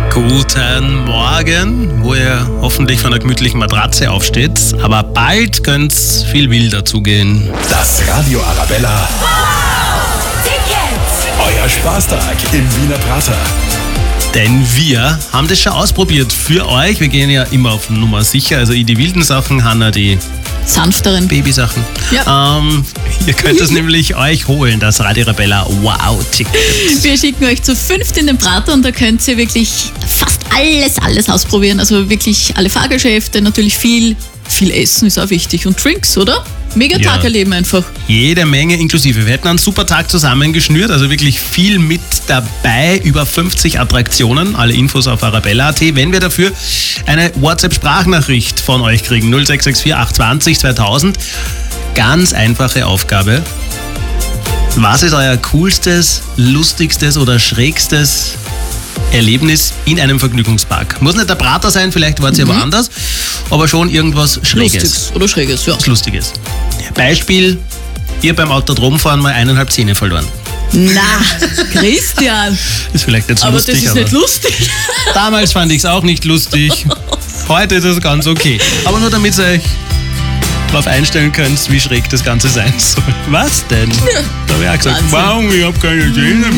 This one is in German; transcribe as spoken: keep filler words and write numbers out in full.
Guten Morgen, wo ihr hoffentlich von einer gemütlichen Matratze aufsteht. Aber bald könnte viel wilder zugehen. Das Radio Arabella. Wow! Tickets! Euer Spaßtag im Wiener Prater. Denn wir haben das schon ausprobiert für euch. Wir gehen ja immer auf Nummer sicher. Also ich die wilden Sachen, Hanna die sanfteren Babysachen. Ja. Ähm, ihr könnt es nämlich euch holen, das Radio Arabella Wow-Ticket. Wir schicken euch zu fünft in den Prater und da könnt ihr wirklich fast alles, alles ausprobieren. Also wirklich alle Fahrgeschäfte, natürlich viel, viel Essen ist auch wichtig. Und Drinks, oder? Mega Tag Ja. erleben einfach. Jede Menge inklusive. Wir hätten einen super Tag zusammengeschnürt, also wirklich viel mit dabei, über fünfzig Attraktionen, alle Infos auf arabella punkt at. Wenn wir dafür eine WhatsApp-Sprachnachricht von euch kriegen, null sechs sechs vier acht zwei null zweitausend, ganz einfache Aufgabe. Was ist euer coolstes, lustigstes oder schrägstes Erlebnis in einem Vergnügungspark? Muss nicht der Prater sein, vielleicht wart ihr mhm. woanders, aber schon irgendwas Schräges. Lustiges oder Schräges, ja. Was Lustiges. Beispiel, ihr beim Autodromfahren mal eineinhalb Zähne verloren. Na, Christian. Ist vielleicht nicht so aber lustig, das ist aber nicht lustig. damals fand ich es auch nicht lustig. Heute ist es ganz okay. Aber nur damit ihr euch darauf einstellen könnt, wie schräg das Ganze sein soll. Was denn? Ja. Da habe ich auch gesagt, Wahnsinn. wow, ich habe keine Zähne